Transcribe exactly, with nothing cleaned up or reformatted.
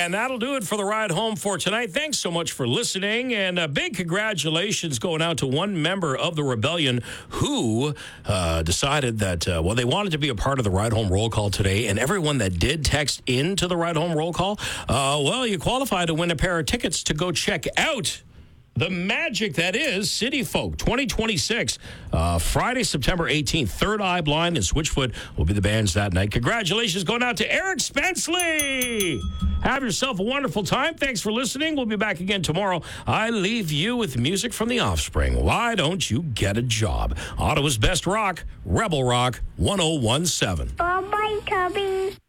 And that'll do it for the ride home for tonight. Thanks so much for listening. And a big congratulations going out to one member of the rebellion who uh, decided that, uh, well, they wanted to be a part of the ride home roll call today. And everyone that did text into the ride home roll call, uh, well, you qualify to win a pair of tickets to go check out the magic that is City Folk twenty twenty-six, uh, Friday, September eighteenth. Third Eye Blind and Switchfoot will be the bands that night. Congratulations going out to Eric Spenceley. Have yourself a wonderful time. Thanks for listening. We'll be back again tomorrow. I leave you with music from The Offspring. Why don't you get a job? Ottawa's best rock, Rebel Rock, one oh one seven. Bye-bye, Tubby.